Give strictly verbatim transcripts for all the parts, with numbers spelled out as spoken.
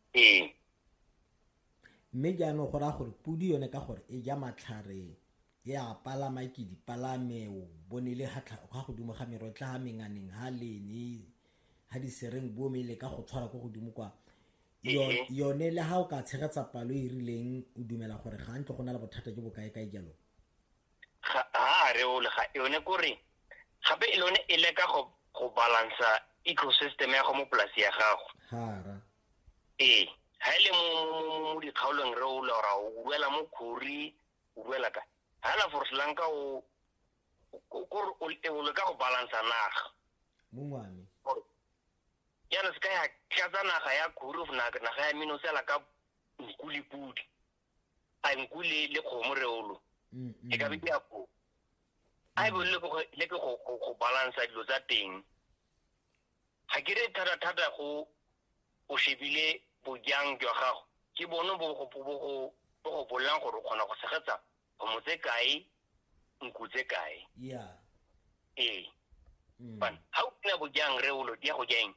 ee mme jaanong go raya gore pudi yone ka gore e ja matlhare e a palama ke dipalame o bone le ga godimo ga mero tla ga menganeng ha lene ha di sereng bo me le ka go tshwara go godimo kwa yone le ha o ka tshegetsa palo e rileng o dumela gore ga ntse go na le bothata jo bo kae kae jalo ha re o le ga yone gore gape e lone e le ka go go balansa ecosystem ya go mo polasi ya gago hara ee ha ile mo mo di khaolong re o la ra o buela mo khuri o buela ka hala for slanka o ko o le ka go balansa naga mo ngwane ya re ska ya tlatsa naga ya khuri of naga naga ya mino sela ka nkuli pudi a nkuli le khomo re olo e ka be ya go ai bo le go le go go balansa dilo tsa teng ga ke re thata thata go o shebile bojang jwa gago ke bono bo go bo go go bolang gore o kgona go segetsa go motse kae nkutse kae ya ee ban ha o tla bojang re o lo dia go jeng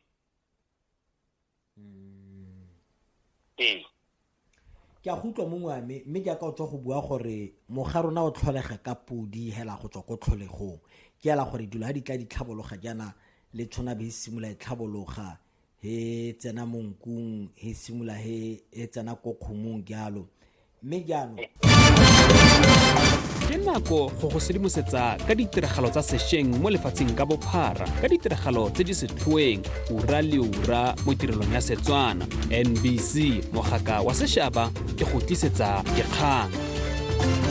ee ke a gutwa mo ngwane mme ja ka o tswa go bua gore mogarona o tlholega ka pudi hela go tswa go tlholegong ke ela gore dilo ha di tla di tlhabologa jana le tshona be simula e tlhabologa he tsena monkung he simula he e tsena ko khumung jalo mme jano ke nako go go sedimosetsa ka ditiragalo tsa sešeng mo lefatsheng ka bophara ka ditiragalo tse di setlhoeng ura le ura mo tirelong ya Setswana. N B C mogaka wa sešaba ke go tlisetsa dikgang.